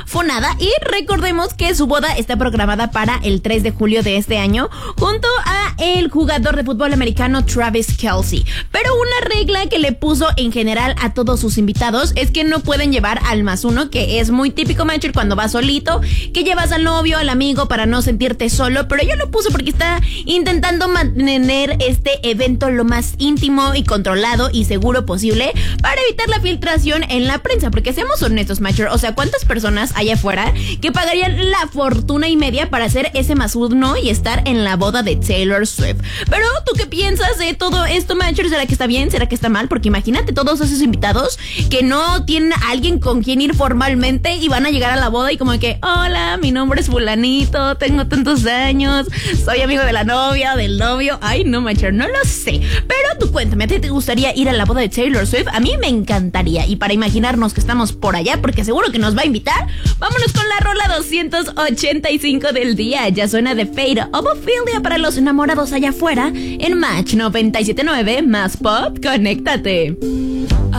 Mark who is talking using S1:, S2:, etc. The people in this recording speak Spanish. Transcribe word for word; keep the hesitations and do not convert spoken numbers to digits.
S1: fonada. Y recordemos que su boda está programada para el tres de julio de este año, junto a el jugador de fútbol americano Travis Kelce. Pero una regla que le puso en general a todos sus invitados es que no pueden llevar al más uno, que es muy típico, Macher, cuando vas solito, que llevas al novio, al amigo, para no sentirte solo. Pero yo lo puse porque está intentando mantener este evento lo más íntimo y controlado y seguro posible para evitar la filtración en la prensa. Porque seamos honestos, Macher, o sea, ¿cuántas personas hay afuera que pagarían la fortuna y media para hacer ese más uno y estar en la boda de Taylor Swift? Pero ¿tú qué piensas de todo esto, Macher? ¿Será que está bien? ¿Será que está mal? Porque imagínate todos esos invitados que no tienen a alguien con quien ir formalmente y van a llegar a la boda y como que, hola, mi nombre es fulanito, tengo tantos años, soy amigo de la novia, del novio. Ay, no, Macher, no lo sé. Pero tú cuéntame, ¿a ti te gustaría ir a la boda de Taylor Swift? A mí me encantaría. Y para imaginarnos que estamos por allá, porque seguro que nos va a invitar, vámonos con la rola doscientos ochenta y cinco del día. Ya suena de Fate of Ophelia para los enamorados allá afuera en Match noventa y siete punto nueve, más pop, conéctate.